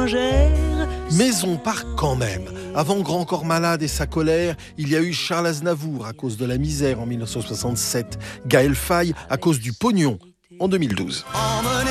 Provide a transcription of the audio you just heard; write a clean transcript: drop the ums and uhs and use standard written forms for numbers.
étrangère. Mais on part quand même. Avant Grand Corps Malade et sa colère, il y a eu Charles Aznavour à cause de la misère en 1967, Gaël Faye à cause du pognon en 2012.